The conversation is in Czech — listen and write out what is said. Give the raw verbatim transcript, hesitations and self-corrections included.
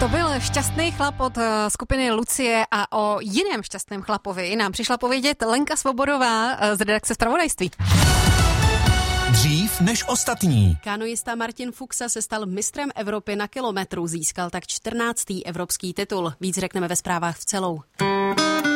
To byl šťastný chlap od skupiny Lucie a o jiném šťastném chlapovi nám přišla povědět Lenka Svobodová z redakce Zpravodajství. Dřív než ostatní. Kanoista Martin Fuxa se stal mistrem Evropy na kilometru, získal tak čtrnáctý evropský titul. Víc řekneme ve zprávách v celou.